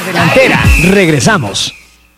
delantera. Regresamos.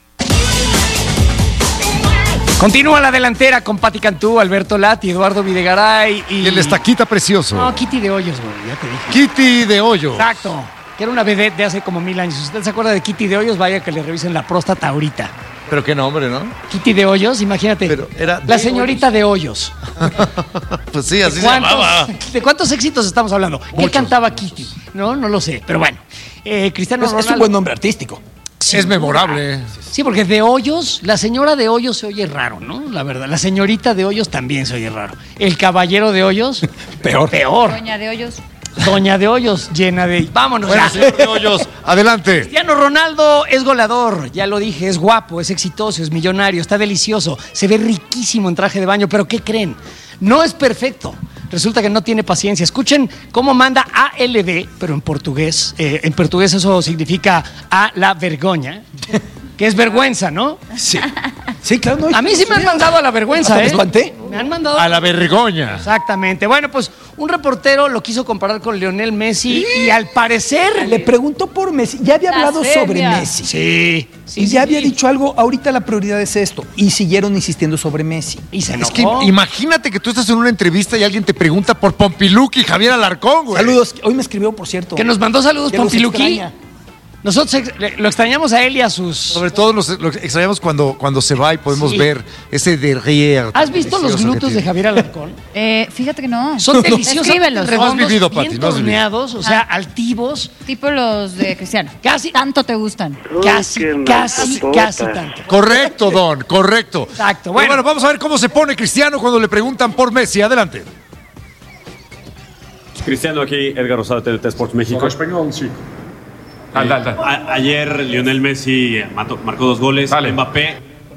Continúa la delantera con Pati Cantú, Alberto Lati, Eduardo Videgaray y el estaquita precioso. No, Kitty de Hoyos, güey, ya te dije. Kitty de Hoyos. Exacto. Que era una vedette de hace como 1000 años. Si usted se acuerda de Kitty de Hoyos, vaya que le revisen la próstata ahorita. Pero qué nombre, ¿no? Kitty de Hoyos, imagínate. Pero era la señorita Hoyos. De Hoyos. Pues sí, así se llamaba. ¿De cuántos éxitos estamos hablando? Muchos. ¿Qué cantaba Kitty? No lo sé, pero bueno. Cristiano Ronaldo. Es un buen nombre artístico. Sí, es memorable. Sí, porque de Hoyos, la señora de Hoyos se oye raro, ¿no? La verdad. La señorita de Hoyos también se oye raro. El caballero de Hoyos, peor. Doña de Hoyos. Doña de Hoyos, llena de... Vámonos. Bueno, señor de Hoyos, adelante. Cristiano Ronaldo es goleador, ya lo dije, es guapo, es exitoso, es millonario, está delicioso, se ve riquísimo en traje de baño, pero ¿qué creen? No es perfecto. Resulta que no tiene paciencia. Escuchen cómo manda ALB, pero en portugués. En portugués eso significa a la vergoña, que es vergüenza, ¿no? Sí. Sí, claro. No, a mí sí me han mandado a la vergüenza, ¿Me espanté? Me han mandado a la vergoña. Exactamente. Bueno, pues un reportero lo quiso comparar con Lionel Messi y al parecer... Le preguntó por Messi. Ya había hablado sobre Messi. Sí. Y ya había dicho algo, ahorita la prioridad es esto. Y siguieron insistiendo sobre Messi. Y se enojó. Es que imagínate que tú estás en una entrevista y alguien te pregunta por Pompiluki y Javier Alarcón, güey. Saludos. Hoy me escribió, por cierto. Que nos mandó saludos, Pompiluki. Nosotros lo extrañamos a él y a sus... Sobre todo lo extrañamos cuando se va y podemos ver ese derrière. ¿Has visto los glúteos de Javier Alarcón? Fíjate que no. Son deliciosos. Redondos, no has vivido, Pati, bien torneados, o sea, altivos. Tipo los de Cristiano. Casi. Tanto te gustan. Casi tanto. Correcto, Don, correcto. Exacto. Bueno, vamos a ver cómo se pone Cristiano cuando le preguntan por Messi. Adelante. Cristiano, aquí Edgar Rosado, TNT Sports México. Español, sí. Ayer Lionel Messi marcó 2 goles. Dale. Mbappé.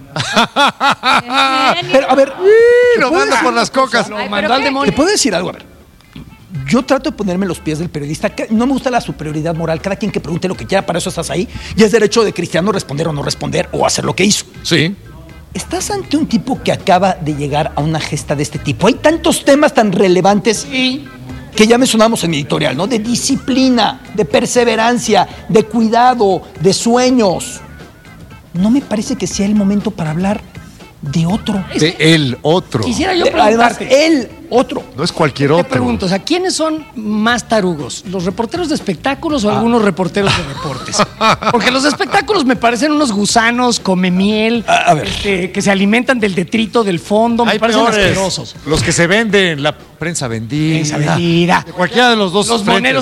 Pero, a ver, lo manda por las cocas. Lo mandó al demonio. ¿te puedo decir algo? A ver, yo trato de ponerme en los pies del periodista. No me gusta la superioridad moral. Cada quien que pregunte lo que quiera, para eso estás ahí. Y es derecho de Cristiano responder o no responder o hacer lo que hizo. Sí. Estás ante un tipo que acaba de llegar a una gesta de este tipo. Hay tantos temas tan relevantes que ya mencionamos en mi editorial, ¿no? De disciplina, de perseverancia, de cuidado, de sueños. No me parece que sea el momento para hablar de otro. De el otro. Quisiera yo Además, preguntarte. el otro. No es cualquier Te otro. pregunto, o sea, ¿quiénes son más tarugos? ¿Los reporteros de espectáculos o algunos reporteros de deportes? Porque los de espectáculos me parecen unos gusanos come miel, a ver. que se alimentan del detrito del fondo, me parecen asquerosos. Los que se venden, la prensa vendida. Prensa vendida. De cualquiera de los dos Los frentes. moneros